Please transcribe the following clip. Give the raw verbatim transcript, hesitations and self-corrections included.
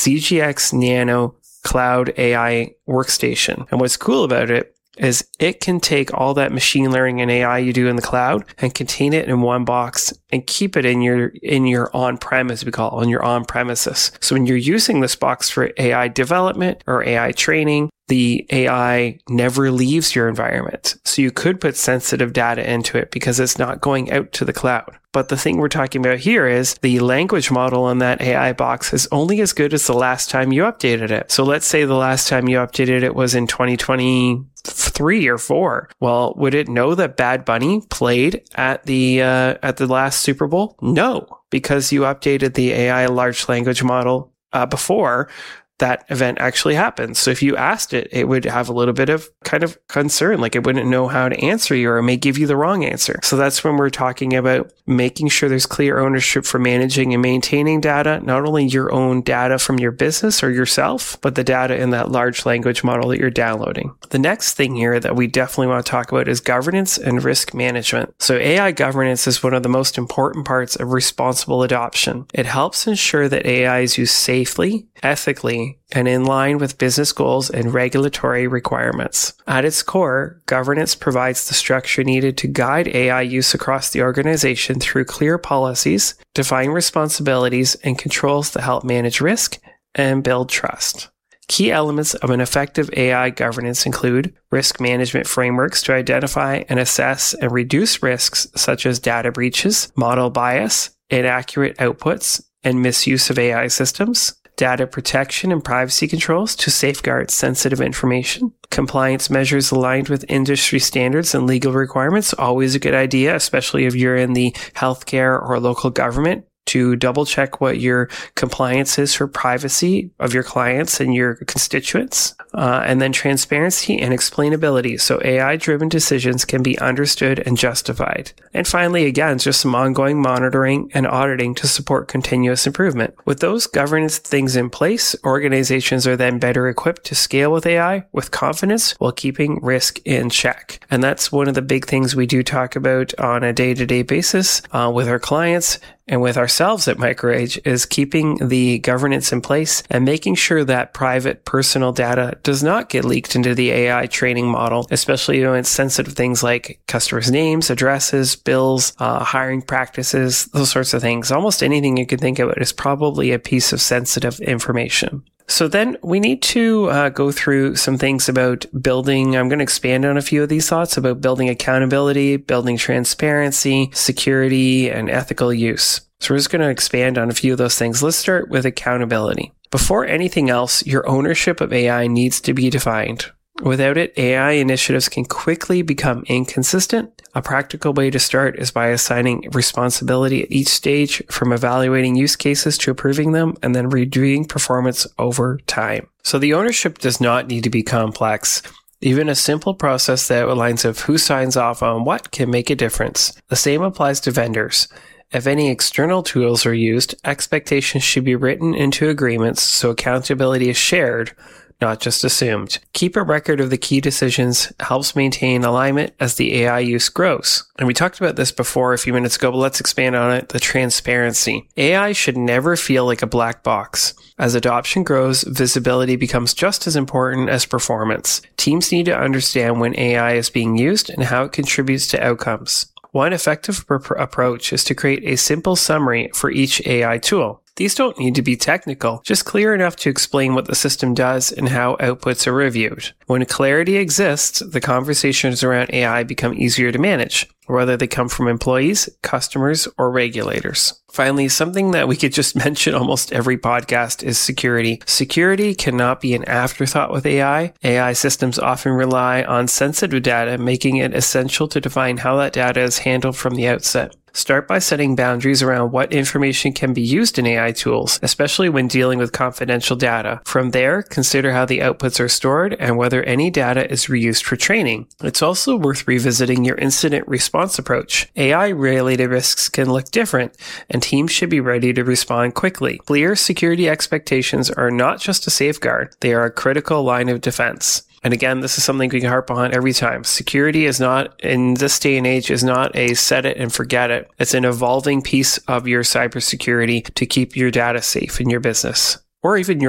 Z G X Nano Cloud A I Workstation. And what's cool about it is it can take all that machine learning and A I you do in the cloud and contain it in one box and keep it in your in your on-prem, as we call it, on your on-premises. So when you're using this box for A I development or A I training, the A I never leaves your environment. So you could put sensitive data into it because it's not going out to the cloud. But the thing we're talking about here is the language model on that A I box is only as good as the last time you updated it. So let's say the last time you updated it was in twenty twenty-three or four. Well, would it know that Bad Bunny played at the uh, at the last Super Bowl? No, because you updated the A I large language model uh, before that event actually happened. So if you asked it, it would have a little bit of kind of concern, like it wouldn't know how to answer you or it may give you the wrong answer. So that's when we're talking about making sure there's clear ownership for managing and maintaining data, not only your own data from your business or yourself, but the data in that large language model that you're downloading. The next thing here that we definitely want to talk about is governance and risk management. So A I governance is one of the most important parts of responsible adoption. It helps ensure that A I is used safely, ethically, and in line with business goals and regulatory requirements. At its core, governance provides the structure needed to guide A I use across the organization through clear policies, define responsibilities, and controls that help manage risk and build trust. Key elements of an effective A I governance include risk management frameworks to identify and assess and reduce risks such as data breaches, model bias, inaccurate outputs, and misuse of A I systems. Data protection and privacy controls to safeguard sensitive information. Compliance measures aligned with industry standards and legal requirements. Always a good idea, especially if you're in the healthcare or local government, to double check what your compliance is for privacy of your clients and your constituents. Uh, and then transparency and explainability. So A I-driven decisions can be understood and justified. And finally, again, just some ongoing monitoring and auditing to support continuous improvement. With those governance things in place, organizations are then better equipped to scale with A I with confidence while keeping risk in check. And that's one of the big things we do talk about on a day-to-day basis uh, with our clients and with ourselves at MicroAge, is keeping the governance in place and making sure that private personal data does not get leaked into the A I training model, especially when it's sensitive things like customers' names, addresses, bills, uh, hiring practices, those sorts of things. Almost anything you can think about is probably a piece of sensitive information. So then we need to uh, go through some things about building. I'm going to expand on a few of these thoughts about building accountability, building transparency, security, and ethical use. So we're just going to expand on a few of those things. Let's start with accountability. Before anything else, your ownership of A I needs to be defined. Without it, A I initiatives can quickly become inconsistent. A practical way to start is by assigning responsibility at each stage, from evaluating use cases to approving them, and then reviewing performance over time. So the ownership does not need to be complex. Even a simple process that outlines of who signs off on what can make a difference. The same applies to vendors. If any external tools are used, expectations should be written into agreements so accountability is shared, not just assumed. Keep a record of the key decisions helps maintain alignment as the A I use grows. And we talked about this before a few minutes ago, but let's expand on it. The transparency. A I should never feel like a black box. As adoption grows, visibility becomes just as important as performance. Teams need to understand when A I is being used and how it contributes to outcomes. One effective pr- approach is to create a simple summary for each A I tool. These don't need to be technical, just clear enough to explain what the system does and how outputs are reviewed. When clarity exists, the conversations around A I become easier to manage, whether they come from employees, customers, or regulators. Finally, something that we could just mention almost every podcast is security. Security cannot be an afterthought with A I. A I systems often rely on sensitive data, making it essential to define how that data is handled from the outset. Start by setting boundaries around what information can be used in A I tools, especially when dealing with confidential data. From there, consider how the outputs are stored and whether any data is reused for training. It's also worth revisiting your incident response approach. A I-related risks can look different, and teams should be ready to respond quickly. Clear security expectations are not just a safeguard, they are a critical line of defense. And again, this is something we can harp on every time. Security is not, in this day and age, is not a set it and forget it. It's an evolving piece of your cybersecurity to keep your data safe in your business, or even your